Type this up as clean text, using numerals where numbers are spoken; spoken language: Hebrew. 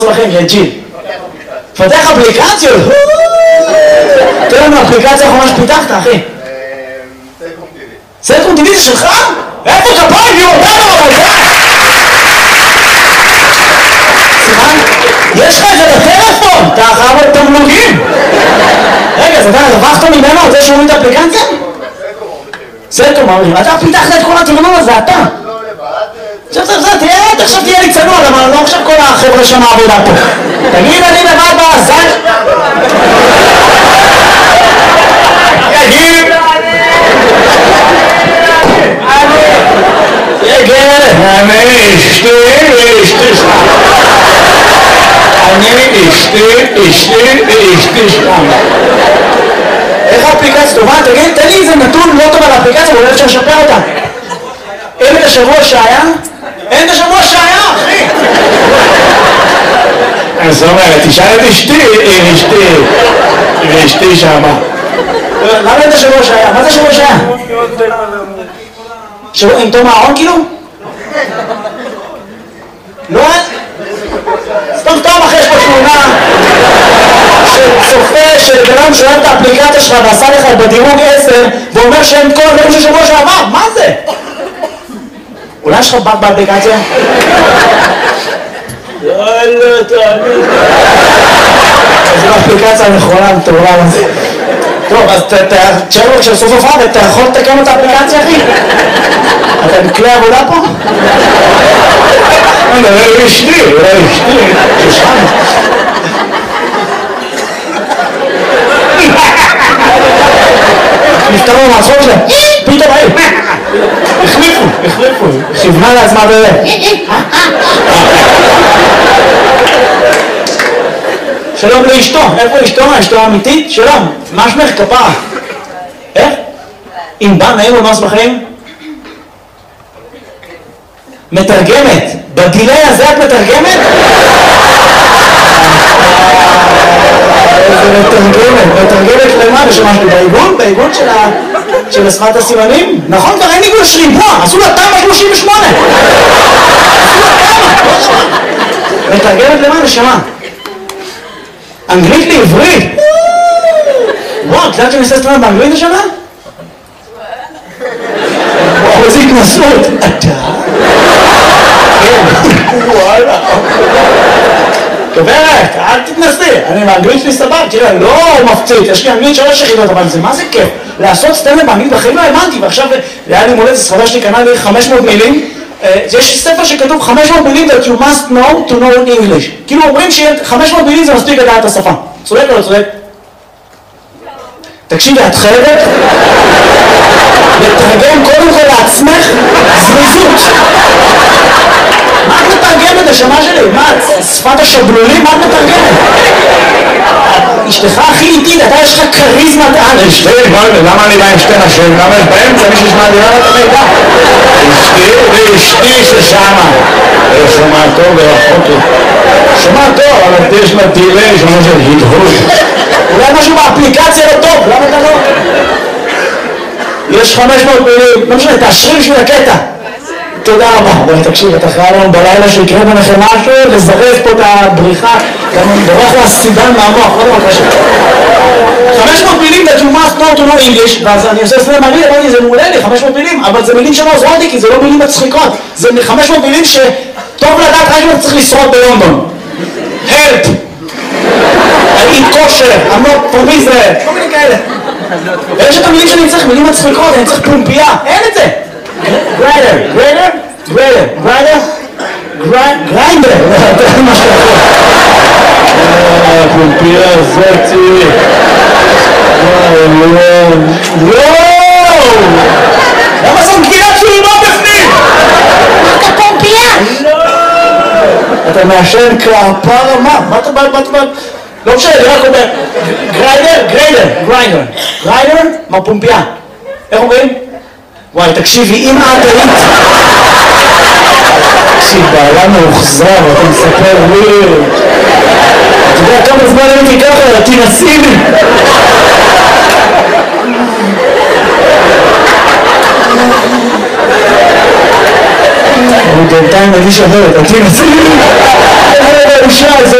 לכם, יג'יל. פתח אפליקציות. תראה לנו אפליקציה איך ממש פיתחת, אחי. סלקום TV זה שלך? איפה כפיים? היא אותנו אבל זה! סימן? יש לך את זה בטלפון! אתה חייב עוד תמלוגים! רגע, אז אתה רווחת ממנו על זה שהוא מבין את האפליקציה? סלקום אומרים, אתה פיתחת את כל התרנון הזה, אתה! עכשיו תהיה לי צנוע, למה לא עכשיו כל החבר'ה שם העבודה פה. תגיד, אני לבד בעזר. יגיד. יגיד. אני אשתי שם. איך האפליקציה טובה? תגיד, תן לי איזה נתון לא טוב על האפליקציה, ואולי אפשר לשפר אותה. אין את השבוע שהיה? אין את השבוע שהיה, אחי! זאת אומרת, תשאל את אשתי שמה. למה אין את השבוע שהיה? מה זה השבוע שהיה? שבוע עם תום הארון כאילו? לא? סתם אחרי יש פה תמונה של צופה של בנם שואל את האפליקציה שלך ועשה לך בדירוג 10 ואומר שאין כל הדברים של שבוע שעבר, מה זה? אולי יש לך בת באפליקציה? יאללה, תאמין. זו האפליקציה הנכונה, מטורלל הזה. טוב, אז תשאר לו כשסוף הופעה ואתה יכול לתקן את האפליקציה, אחי? אתה בכלי עבודה פה? אולי אשתי. ששם. נפתרו מהצחוק שלה. פתאום היו. החליפו. כיוונה לעצמה שלום לאשתו. איפה אשתו? אשתו האמיתית? שלום. מה שמך? כפרה. איך? אם בא נעים ומס בחיים? מתרגמת. בדילי הזה את מתרגמת? איזה מתרגמת למה? ושמש לי בעיגון של השפת הסימנים? נכון, כבר אין עיגון שריבוע, עשו לה תמה 38. מתרגמת למה? נשמה. אנגלית לעברית. וואו, את יודעת שאני עושה סטרנד באנגלית השנה? וואו, איזה התנסות. אתה? וואלה. גברת, אל תתנסי, אני באנגלית שלי סבב, תראה, לא מפציץ, יש לי אנגלית 3 יחידות, אבל זה מה זה כיף? לעשות סטנדאפ באנגלית בחיים לא האמנתי, ועכשיו היה לי מולדת, ספרה שלי קנה לי 500 מילים, יש ספר שכתוב 500 מילים that you must know to know English, כאילו אומרים ש500 מילים זה מספיק לדעת את השפה, צודק או לא צודק? תקשיבי, את חייבת לתרגם קודם כל לעצמך זריזות. מה את מתרגמת, השמה שלי? מה, שפת השבלולים? מה את מתרגמת? אשתך הכי איטית, אתה יש לך כריזמת על. אשתי, למה אני בא עם שתי נשים? למה יש באמצע מי שישמע דירה את המידע? אשתי ששמה. שומע טוב ורחוק לי. שומע טוב, אבל יש לה דילי, שומע של הדהוד. אולי משהו באפליקציה לא טוב, למה אתה לא? יש 500 מילים, לא משנה, תאשרי בשביל הקטע. תודה רבה. בואי תקשיב, אתה חייב לנו בלילה שיקרה ביניכם משהו, לזרז פה את הבריחה, גם בורח לסידן מהמוח, לא דבר קשה. 500 מילים that you must know to know English, ואז אני עושה סלם מילים, אמרתי, זה מעולה לי, 500 מילים, אבל זה מילים שלא עוזרות לי, כי זה לא מילים מצחיקות. זה 500 מילים שטוב לדעת רק אם אתה צריך לשרוד בלונדון. help! I eat kosher, I'm not from Israel, כל מיני כאלה. ויש את המילים שאני צריך, מילים מצחיקות, אני צריך פומפייה, אין את זה. גריינדר, מה שאתה יכול. פומפייה זאתי. וואו! למה זאת גילת שלי לא בפנים? אתה פומפייה? לא! אתה מעשן כפרה מה אתה בא? לא משנה, אני רק אומר גריינדר, מה פומפייה? איך אומרים? וואי, תקשיבי, אם את היית... תקשיב, בעלה מאוחזר, אתה מספר לי... אתה יודע כמה זמן הייתי ככה, תנסי לי! אני בינתיים מגיש אחרת, תנסי לי! בושה,